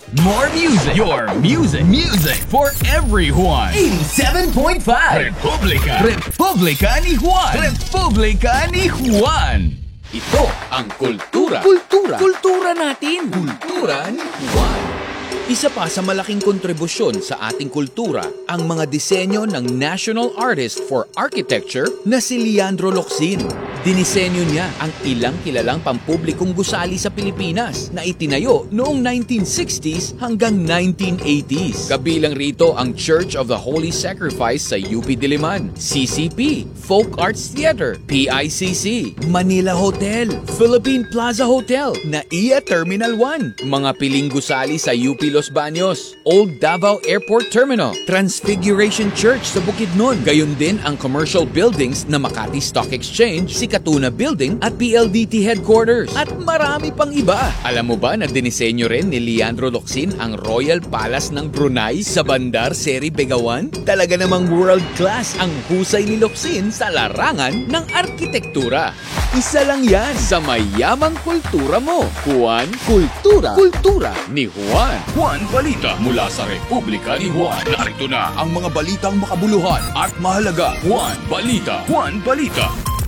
More music. Your music. Music for everyone. 87.5 Republika. Republika ni Juan. Republika ni Juan. Ito ang kultura. Kultura natin. Kultura ni Juan. Isa pa sa malaking kontribusyon sa ating kultura ang mga disenyo ng National Artist for Architecture na si Leandro Locsin. Dinisenyo niya ang ilang kilalang pampublikong gusali sa Pilipinas na itinayo noong 1960s hanggang 1980s. Kabilang rito ang Church of the Holy Sacrifice sa UP Diliman, CCP, Folk Arts Theater, PICC, Manila Hotel, Philippine Plaza Hotel, NAIA Terminal 1, mga piling gusali sa UP Los Baños, Old Davao Airport Terminal, Transfiguration Church sa Bukidnon, gayon din ang commercial buildings na Makati Stock Exchange, Katuna Building at PLDT Headquarters at marami pang iba. Alam mo ba na dinisenyo rin ni Leandro Locsin ang Royal Palace ng Brunei sa Bandar Seri Begawan? Talaga namang world class ang husay ni Locsin sa larangan ng arkitektura. Isa lang yan sa mayamang kultura mo. Juan Kultura. Kultura ni Juan. Juan Balita mula sa Republika ni Juan. Narito na ang mga balitang makabuluhan at mahalaga. Juan Balita. Juan Balita.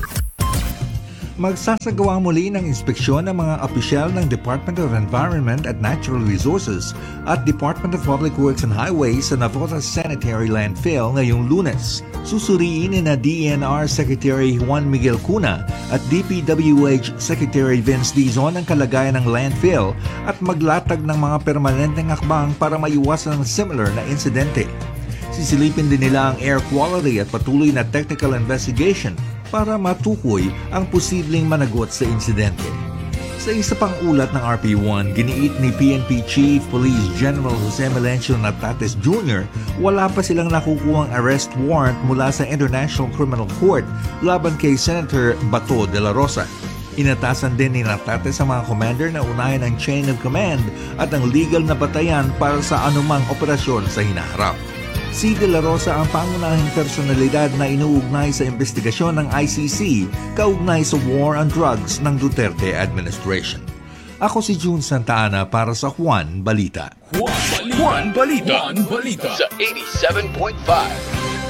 Magsasagawa muli ng inspeksyon ng mga opisyal ng Department of Environment and Natural Resources at Department of Public Works and Highways sa Navotas Sanitary Landfill ngayong Lunes. Susuriin ni DENR Secretary Juan Miguel Cuna at DPWH Secretary Vince Dizon ang kalagayan ng landfill at maglatag ng mga permanenteng hakbang para maiwasan ang similar na insidente. Sisilipin din nila ang air quality at patuloy na technical investigation para matukoy ang posibleng managot sa insidente. Sa isa pang ulat ng RP1, giniit ni PNP Chief Police General Jose Melencio Natates Jr. wala pa silang nakukuhang arrest warrant mula sa International Criminal Court laban kay Senator Bato de la Rosa. Inatasan din ni Natates sa mga commander na unahin ang chain of command at ang legal na batayan para sa anumang operasyon sa hinaharap. Si De La Rosa ang pangunahing personalidad na inuugnay sa investigasyon ng ICC kaugnay sa war on drugs ng Duterte administration. Ako si June Santa Ana para sa Juan Balita. Juan Balita. Sa 87.5